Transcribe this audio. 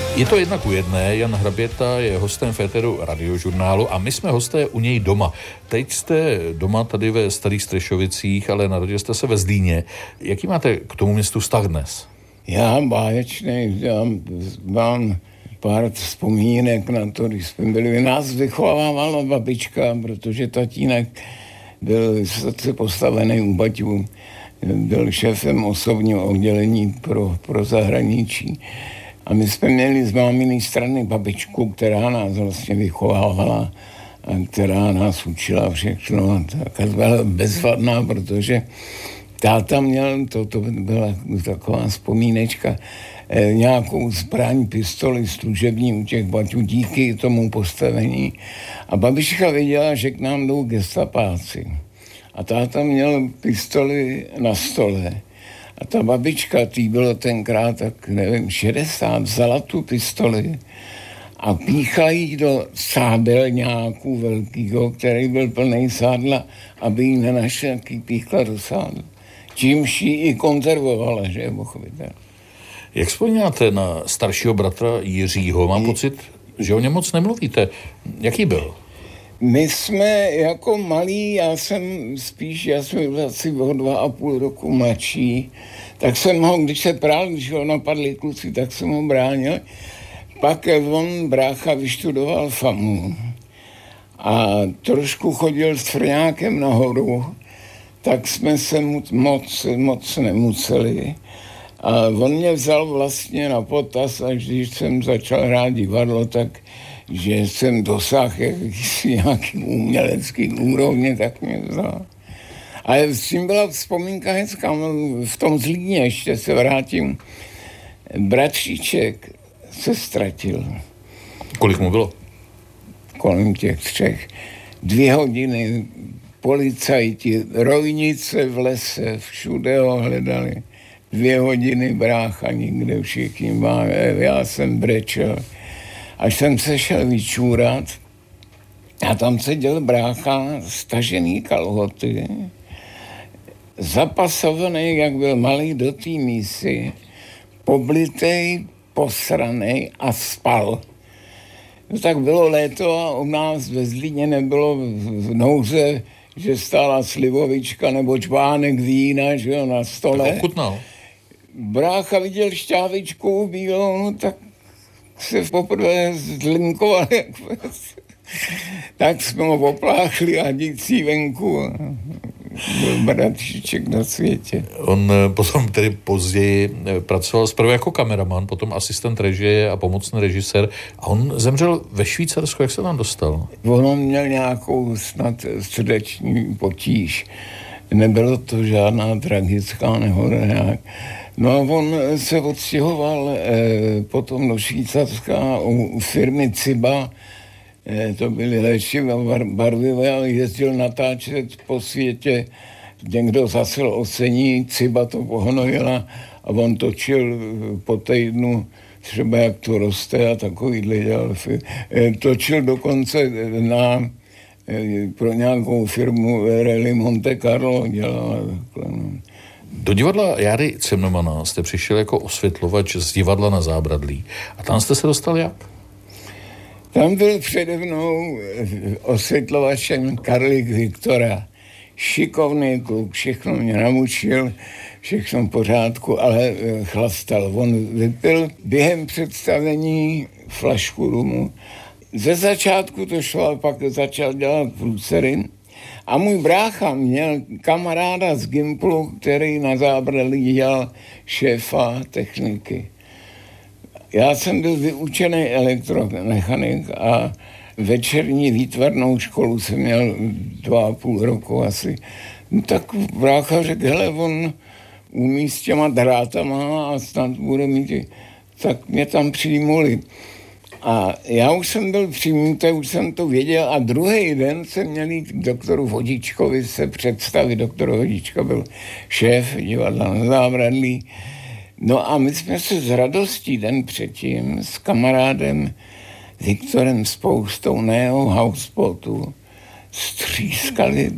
Je to 1:1, Jan Hraběta je hostem Féteru Radiožurnálu a my jsme hosté u něj doma. Teď jste doma tady ve Starých Střešovicích, ale narodil jste se ve Zlíně. Jaký máte k tomu městu vztah dnes? Já báječný, mám pár vzpomínek na to, když jsme byli. Nás vychovávala babička, protože tatínek byl vysoce postavený u Baťů. Byl šéfem osobního oddělení pro zahraničí. A my jsme měli z máminy strany babičku, která nás vlastně vychovávala a která nás učila všechno. A tak byla bezvadná, protože táta měl, to byla taková vzpomínečka, nějakou zbraň, pistoli služební u těch Baťů díky tomu postavení. A babička věděla, že k nám jdou gestapáci. A táta měl pistoli na stole. A ta babička, tý bylo tenkrát, tak nevím, 60, vzala tu pistoli a píchla jí do sádelňáku velkýho, který byl plný sádla, aby jí nenašel, jaký píchla do sádla. Čímž jí i konzervovala, že je pochopitelné. Jak vzpomínáte na staršího bratra Jiřího? Mám pocit, že o něm moc nemluvíte. Jaký byl? My jsme jako malí, já jsem byl asi o 2,5 roku mladší, tak jsem ho, když se prál, když ho napadli kluci, tak jsem ho bránil. Pak on, brácha, vyštudoval FAMU a trošku chodil s frňákem nahoru, tak jsme se moc nemuseli. A on mě vzal vlastně na potaz, až když jsem začal hrát divadlo, tak že jsem dosáhl nějaký umělecký úrovně, tak mě vzal. Ale s tím byla vzpomínka hezká, v tom Zlíně, ještě se vrátím, bratříček se ztratil. Kolik mu bylo? Kolem těch 3. 2 hodiny, policajti, rojnice v lese, všude ho hledali. 2 hodiny brácha, nikde všichni máme, já jsem brečel. Až jsem se šel vyčůrat a tam seděl brácha, stažený kalhoty, zapasovaný, jak byl malý do té mísy, poblitej, posranej a spal. No tak bylo léto a u nás ve Zlíně nebylo v nouze, že stála slivovička nebo čvánek vína, že jo, na stole. Tak ochutnal. Brácha viděl šťávičku bílou, no tak se poprvé zlinkoval, tak jsme ho opláchli a dící venku. Byl bratříček na světě. On potom tedy později pracoval zprve jako kameraman, potom asistent režie a pomocný režisér a on zemřel ve Švýcarsku. Jak se tam dostal? On měl nějakou snad srdeční potíž. Nebylo to žádná tragická nehoda nějak. No a on se odstěhoval potom do Švýcarska u firmy Ciba, to byly léčiva barvivé, ale jezdil natáčet po světě, někdo zase ocení, Ciba to pohnojila a on točil po týdnu třeba jak to roste a takovýhle dělal. Točil dokonce pro nějakou firmu Rally Monte Carlo dělal. Do divadla Járy Cimrmana jste přišel jako osvětlovač z divadla Na Zábradlí. A tam jste se dostal jak? Tam byl přede mnou osvětlovačem Karlík Viktora. Šikovný kluk, všechno mě namučil, všechno v pořádku, ale chlastal. On vypil během představení flašku rumu. Ze začátku to šlo, ale pak začal dělat průsery. A můj brácha měl kamaráda z Gimplu, který Na Zábradlí dělal šéfa techniky. Já jsem byl vyučený elektromechanik a večerní výtvarnou školu jsem měl 2,5 roku asi. No tak brácha řekl, hele, on umí s těma drátama a snad bude mít, tak mě tam přijmuli. A já už jsem byl přijmutý, už jsem to věděl a druhý den jsem měl jít k doktoru Vodičkovi se představit. Doktor Vodička byl šéf divadla Na Zábradlí. No a my jsme se s radostí den předtím s kamarádem Viktorem Spoustou Neo Houseboatu střískali